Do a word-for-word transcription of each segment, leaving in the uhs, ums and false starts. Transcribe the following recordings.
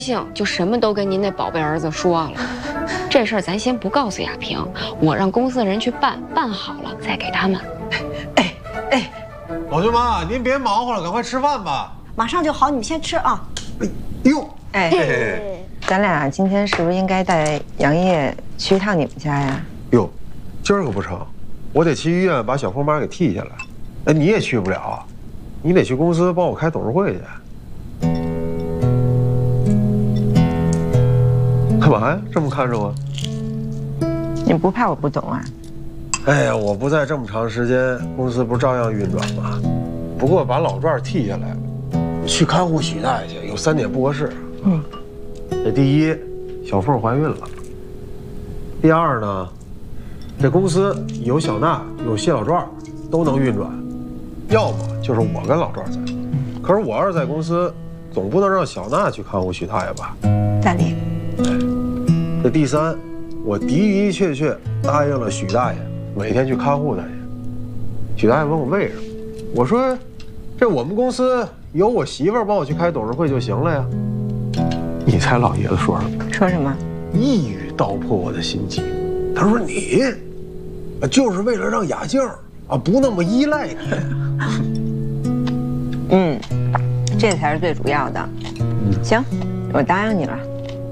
性就什么都跟您那宝贝儿子说了。这事儿咱先不告诉亚萍，我让公司的人去办，办好了再给他们。 哎哎， 老舅妈，您别忙活了，赶快吃饭吧。 马上就好，你们先吃啊。 哎呦， 哎，咱俩今天是不是应该带杨烨去一趟你们家呀？ 哟，今儿可不成，我得去医院把小凤妈给替下来。哎，你也去不了，你得去公司帮我开董事会去。干嘛呀？这么看着我？ 你不怕我不懂啊？ 哎呀，我不在这么长时间，公司不照样运转吗？不过把老赵替下来了，去看护许大爷去，有三点不合适。嗯，这第一，小凤怀孕了；第二呢，这公司有小娜有谢老赵都能运转，要么就是我跟老赵在。可是我要是在公司，总不能让小娜去看护许大爷吧？ 大力。 这第三，我的的确确答应了许大爷，每天去看护他去。许大爷问我为什么，我说，这我们公司有我媳妇儿帮我去开董事会就行了呀。你猜老爷子说什么？ 说什么？ 一语道破我的心机。他说你，就是为了让雅静啊不那么依赖你。 嗯，这才是最主要的。嗯，行，我答应你了。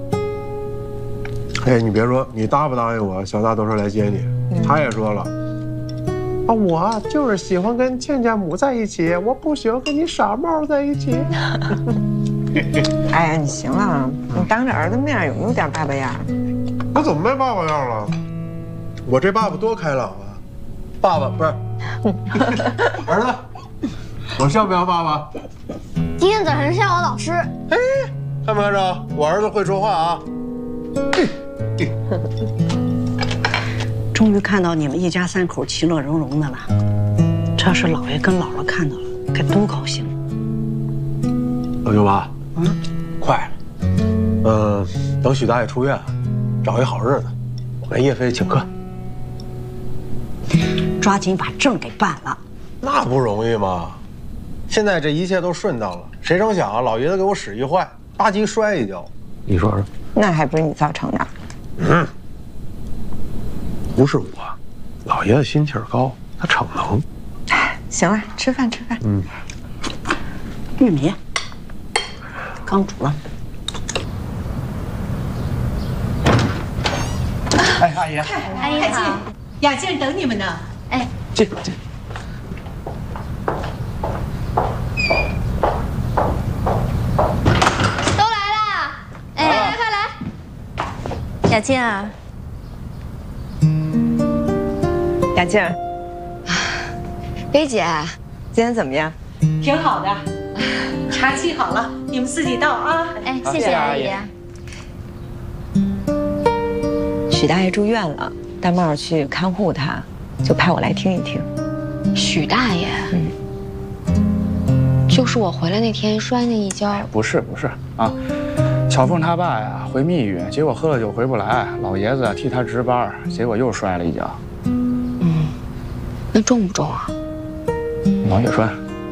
哎，你别说，你答不答应我，小娜到时候来接你。嗯、他也说了，啊，我就是喜欢跟亲家母在一起，我不喜欢跟你傻帽在一起。 哎呀，你行了，你当着儿子面有没有点爸爸样？ 我怎么没爸爸样了？我这爸爸多开朗啊！爸爸不是儿子，我像不像爸爸？ 今天早上像我老师。 哎，看没看着？我儿子会说话啊！ 终于看到你们一家三口其乐融融的了，这要是姥爷跟姥姥看到了，该多高兴！ 老舅妈，嗯，快了，嗯，等许大爷出院，找一好日子，我跟叶飞请客， 抓紧把证给办了。 那不容易吗？现在这一切都顺当了，谁成想啊，老爷子给我使一坏，吧唧摔一跤。你说说， 那还不是你造成的？ 嗯，不是我，老爷子心气儿高，他逞能。 行了，吃饭吃饭。嗯， 玉米刚煮了。 哎，阿姨， 阿姨好， 雅静等你们呢。 哎， 这这。 雅静啊， 雅静， 薇姐， 今天怎么样？ 挺好的，茶沏好了，你们自己倒啊。 哎，谢谢阿姨。 许大爷住院了，大茂去看护他，就派我来听一听。 许大爷，嗯，就是我回来那天摔那一跤。 不是不是啊。小凤他爸呀回密语，结果喝了酒回不来，老爷子替他值班，结果又摔了一跤。 嗯，那重不重啊？ 脑血栓。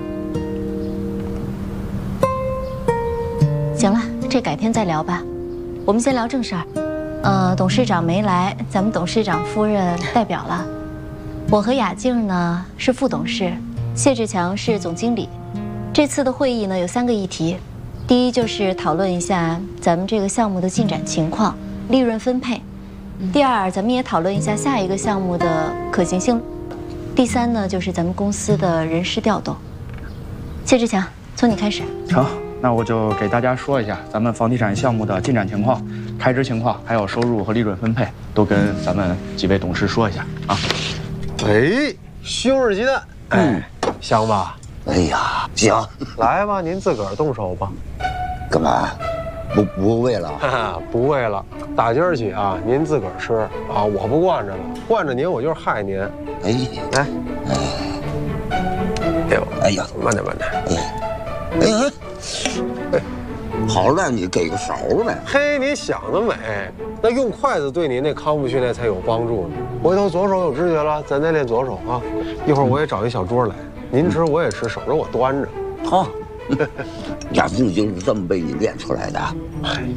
行了，这改天再聊吧，我们先聊正事儿。呃，董事长没来，咱们董事长夫人代表了。我和雅静呢是副董事，谢志强是总经理。这次的会议呢有三个议题。第一就是讨论一下咱们这个项目的进展情况、利润分配。第二，咱们也讨论一下下一个项目的可行性。第三呢，就是咱们公司的人事调动。谢志强，从你开始。 成，那我就给大家说一下咱们房地产项目的进展情况、开支情况，还有收入和利润分配，都跟咱们几位董事说一下啊。 哎，西红柿鸡蛋，哎，香吧？ 哎呀，行， 来吧，您自个儿动手吧。 干嘛？不不喂了？ 哈哈，不喂了。打今儿起啊，您自个儿吃啊，我不惯着了，惯着您我就是害您。 哎， 来，哎呦， 哎呀， 慢点，慢点。 哎，哎哎，好赖你给个勺呗。 嘿，你想得美！那用筷子对您那康复训练才有帮助呢。回头左手有知觉了，咱再练左手啊。一会儿我也找一小桌来。您吃我也吃，省着我端着。 好， 雅静就是这么被你练出来的。